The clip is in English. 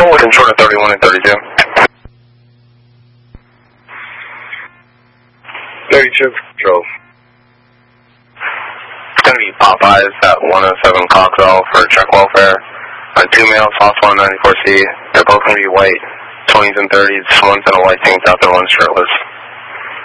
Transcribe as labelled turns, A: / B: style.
A: Control within short of 31 and 32.
B: 32 Control.
A: It's going to be Popeyes at 107 Coxwell for check welfare. On 2 males, House 194C. They're both going to be white, 20s and 30s. One's in a white tank top and one's shirtless.